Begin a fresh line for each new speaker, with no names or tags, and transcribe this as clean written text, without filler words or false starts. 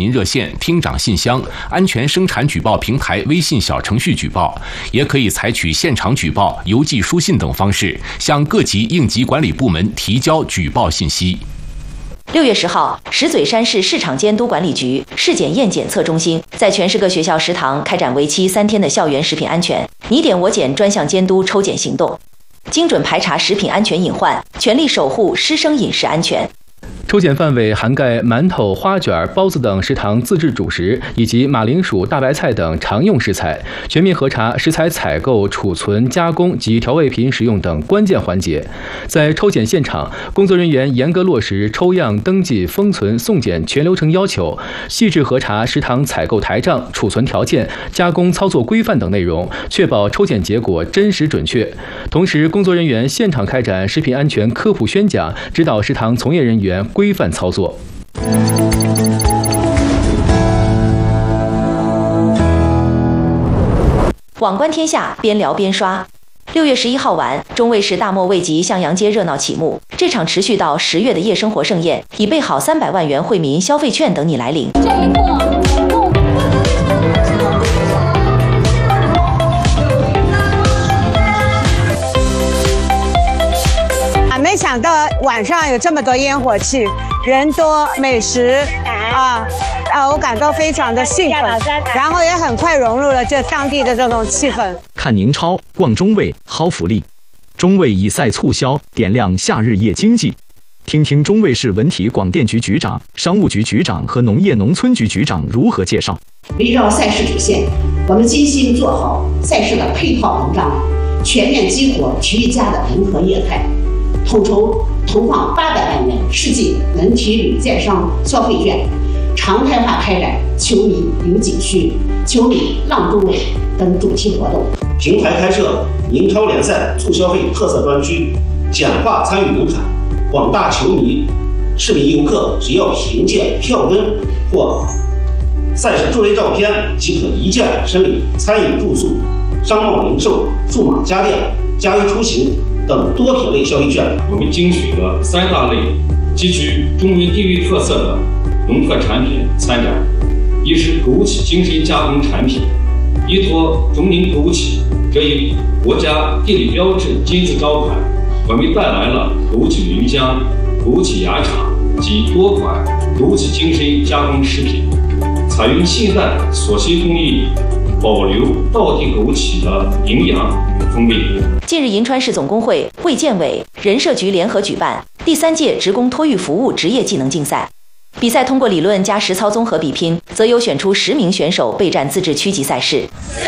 民热线、厅长信箱、安全生产举报平台微信小程序举报，也可以采取现场举报、邮寄书信等方式，向各级应急管理部门提交举报信息。
6月10号，石嘴山市市场监督管理局市检验检测中心在全市各学校食堂开展为期3天的校园食品安全你点我检专项监督抽检行动，精准排查食品安全隐患，全力守护师生饮食安全。
抽检范围涵盖馒头、花卷、包子等食堂自制主食，以及马铃薯、大白菜等常用食材，全面核查食材采购、储存、加工及调味品使用等关键环节。在抽检现场，工作人员严格落实抽样、登记、封存、送检全流程要求，细致核查食堂采购台账、储存条件、加工操作规范等内容，确保抽检结果真实准确。同时，工作人员现场开展食品安全科普宣讲，指导食堂从业人员规范操作。
网观天下，边聊边刷。6月11号晚，中卫市大漠卫集向阳街热闹启幕。这场持续到10月的夜生活盛宴，已备好300万元惠民消费券等你来领。
没想到晚上有这么多烟火气，人多，美食我感到非常的兴奋，然后也很快融入了这当地的这种气氛。
看宁超，逛中卫，薅福利。中卫以赛促销，点亮夏日夜经济。听听中卫市文体广电局局长、商务局局长和农业农村局局长如何介绍。
围绕赛事主线，我们精心做好赛事的配套保障，全面激活体育家的人和业态。统筹投放800万元世纪文体旅建商消费券，常态化开展球迷游景区、球迷浪中卫等主题活动。
平台开设宁超联赛促消费特色专区，简化参与门槛，广大球迷、市民游客只要凭借票根或赛事助威照片即可一键申领餐饮住宿、商贸零售、数码家电、家居出行等多品类消费券。
我们精选了3大类极具中原地域特色的农特产品参展，一是枸杞精神加工产品，依托中宁枸杞这一国家地理标志金字招牌，我们带来了枸杞云浆、枸杞芽茶及多款枸杞精神加工食品，采用现代锁芯工艺，保留道地枸杞的营养与风味。
近日，银川市总工会、卫健委、人社局联合举办第3届职工托育服务职业技能竞赛。比赛通过理论加实操综合比拼，择优选出10名选手备战自治区级赛事。4